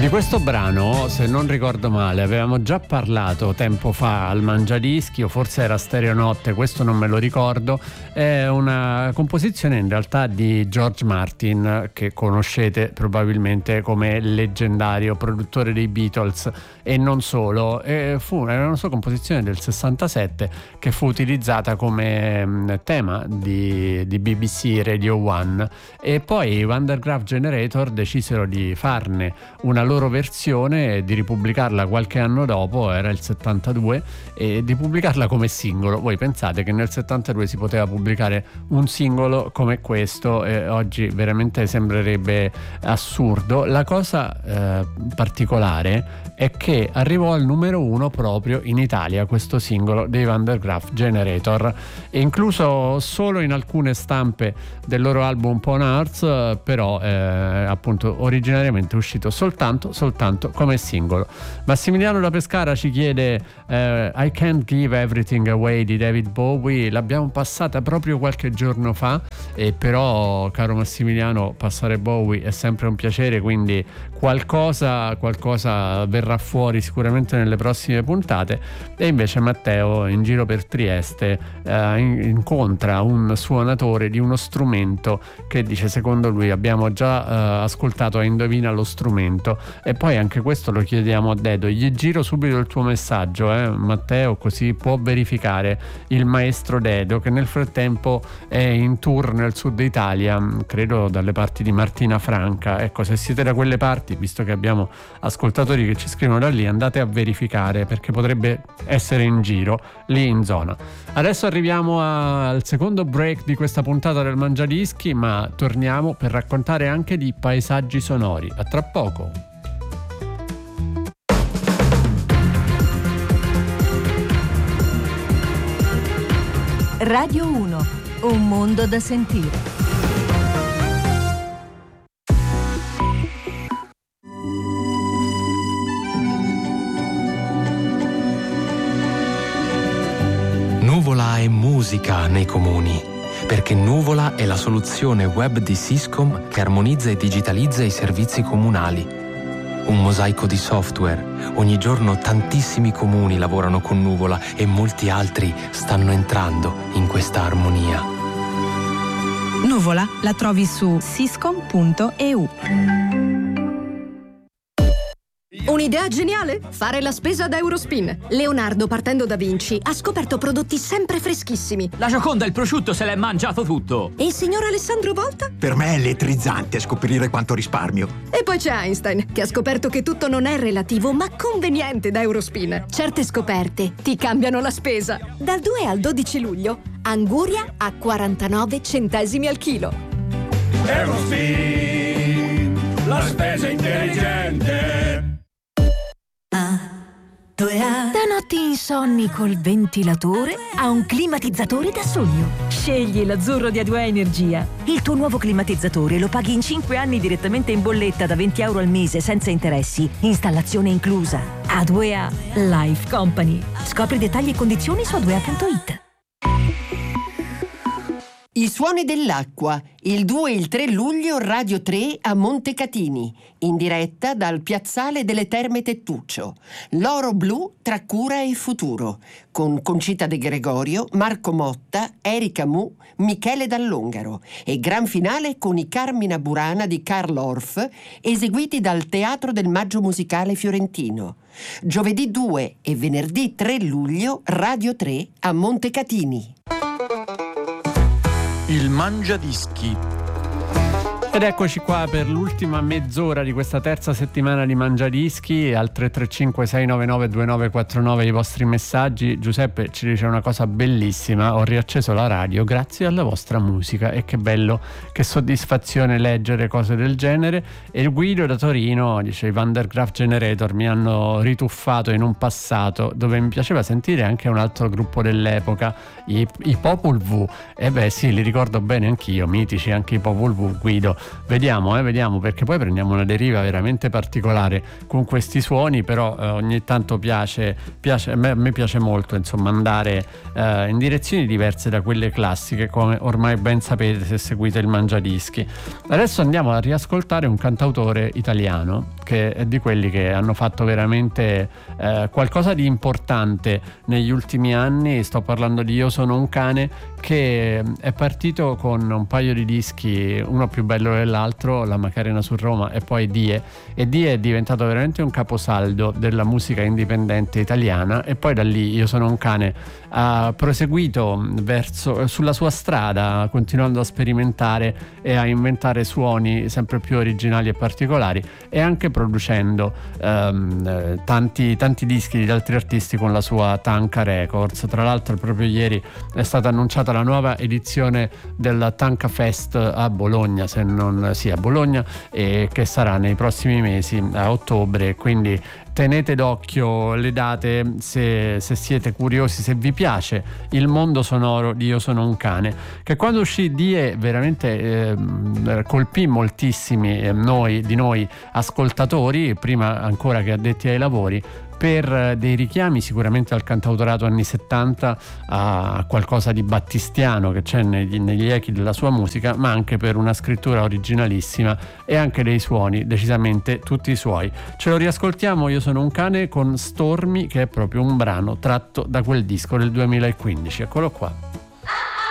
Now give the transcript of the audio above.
Di questo brano, se non ricordo male, avevamo già parlato tempo fa al Mangiadischi, o forse era Stereonotte, questo non me lo ricordo. È una composizione in realtà di George Martin, che conoscete probabilmente come leggendario produttore dei Beatles e non solo. Era una sua composizione del 67 che fu utilizzata come tema di BBC Radio 1, e poi i Vandergraaf Generator decisero di farne una loro versione, di ripubblicarla qualche anno dopo, era il 72, e di pubblicarla come singolo. Voi pensate che nel 72 si poteva pubblicare un singolo come questo? Oggi veramente sembrerebbe assurdo. La cosa particolare è che arrivò al numero 1 proprio in Italia questo singolo dei Vandergraaf Generator, e incluso solo in alcune stampe del loro album Pon Arts, però appunto originariamente uscito soltanto come singolo. Massimiliano da Pescara ci chiede I Can't Give Everything Away di David Bowie. L'abbiamo passata proprio qualche giorno fa, e però, caro Massimiliano, passare Bowie è sempre un piacere, quindi qualcosa verrà fuori sicuramente nelle prossime puntate. E invece Matteo, in giro per Trieste, incontra un suonatore di uno strumento che dice, secondo lui abbiamo già ascoltato a Indovina lo strumento, e poi anche questo lo chiediamo a Dedo. Gli giro subito il tuo messaggio, Matteo, così può verificare il maestro Dedo, che nel frattempo è in tour nel sud Italia, credo dalle parti di Martina Franca. Ecco, se siete da quelle parti, visto che abbiamo ascoltatori che ci scrivono da lì, andate a verificare, perché potrebbe essere in giro lì in zona. Adesso arriviamo al secondo break di questa puntata del Mangiadischi, ma torniamo per raccontare anche di paesaggi sonori. A tra poco. Radio 1, un mondo da sentire. Nuvola è musica nei comuni, perché Nuvola è la soluzione web di Syscom che armonizza e digitalizza i servizi comunali. Un mosaico di software. Ogni giorno tantissimi comuni lavorano con Nuvola e molti altri stanno entrando in questa armonia. Nuvola la trovi su syscom.eu. Un'idea geniale? Fare la spesa ad Eurospin. Leonardo, partendo da Vinci, ha scoperto prodotti sempre freschissimi. La Gioconda e il prosciutto se l'è mangiato tutto. E il signor Alessandro Volta? Per me è elettrizzante scoprire quanto risparmio. E poi c'è Einstein, che ha scoperto che tutto non è relativo, ma conveniente da Eurospin. Certe scoperte ti cambiano la spesa. Dal 2 al 12 luglio, anguria a 49 centesimi al chilo. Eurospin, la spesa intelligente. Da notti insonni col ventilatore a un climatizzatore da sogno. Scegli l'azzurro di A2A Energia. Il tuo nuovo climatizzatore lo paghi in 5 anni direttamente in bolletta da €20 al mese senza interessi. Installazione inclusa. A2A Life Company. Scopri dettagli e condizioni su a2a.it. I suoni dell'acqua, il 2 e il 3 luglio Radio 3 a Montecatini, in diretta dal Piazzale delle Terme Tettuccio. L'oro blu tra cura e futuro, con Concita De Gregorio, Marco Motta, Erika Mu, Michele Dall'Ongaro, e gran finale con i Carmina Burana di Karl Orff, eseguiti dal Teatro del Maggio Musicale Fiorentino. Giovedì 2 e venerdì 3 luglio Radio 3 a Montecatini. Il Mangiadischi. Ed eccoci qua per l'ultima mezz'ora di questa terza settimana di Mangiadischi. Al 335 699 2949 i vostri messaggi. Giuseppe ci dice una cosa bellissima: ho riacceso la radio grazie alla vostra musica, e che bello, che soddisfazione leggere cose del genere. E il Guido da Torino dice: i Vandergraaf Generator mi hanno rituffato in un passato dove mi piaceva sentire anche un altro gruppo dell'epoca, i Popol Vuh. E beh sì, li ricordo bene anch'io, mitici anche i Popol Vuh, Guido. Vediamo, perché poi prendiamo una deriva veramente particolare con questi suoni, però ogni tanto piace a me piace molto, insomma, andare in direzioni diverse da quelle classiche, come ormai ben sapete se seguite il Mangiadischi. Adesso andiamo a riascoltare un cantautore italiano che è di quelli che hanno fatto veramente qualcosa di importante negli ultimi anni. Sto parlando di Io sono un cane, che è partito con un paio di dischi, uno più bello dell'altro, La Macarena su Roma e poi Die, e Die è diventato veramente un caposaldo della musica indipendente italiana, e poi da lì Io sono un cane ha proseguito sulla sua strada, continuando a sperimentare e a inventare suoni sempre più originali e particolari, e anche producendo tanti dischi di altri artisti con la sua Tanka Records. Tra l'altro proprio ieri è stata annunciata la nuova edizione del Tanka Fest a Bologna, a Bologna, e che sarà nei prossimi mesi, a ottobre, quindi tenete d'occhio le date se siete curiosi, se vi piace il mondo sonoro di Io sono un cane, che quando uscì Die veramente colpì moltissimi di noi ascoltatori, prima ancora che addetti ai lavori, per dei richiami sicuramente al cantautorato anni 70, a qualcosa di battistiano che c'è negli echi della sua musica, ma anche per una scrittura originalissima e anche dei suoni decisamente tutti suoi. Ce lo riascoltiamo, Io sono un cane, con Stormy, che è proprio un brano tratto da quel disco del 2015. Eccolo qua.